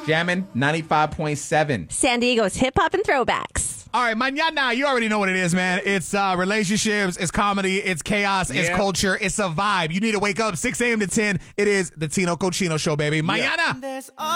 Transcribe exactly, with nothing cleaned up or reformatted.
Jammin' ninety-five point seven. San Diego's hip hop and throwbacks. All right, mañana, you already know what it is, man. It's uh, relationships, it's comedy, it's chaos, it's Yeah. culture, it's a vibe. You need to wake up six a.m. to ten. It is the Tino Cochino Show, baby. Mañana. There's